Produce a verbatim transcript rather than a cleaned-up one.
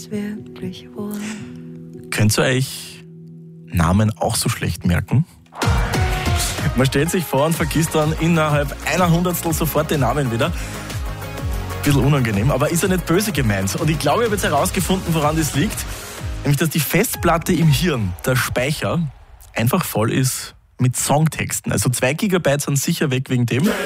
es wirklich wahr? Könnt ihr euch Namen auch so schlecht merken? Man stellt sich vor und vergisst dann innerhalb einer Hundertstel sofort den Namen wieder. Bisschen unangenehm, aber ist ja nicht böse gemeint. Und ich glaube, ich habe jetzt herausgefunden, woran das liegt. Nämlich, dass die Festplatte im Hirn, der Speicher, einfach voll ist mit Songtexten. Also zwei Gigabyte sind sicher weg wegen dem.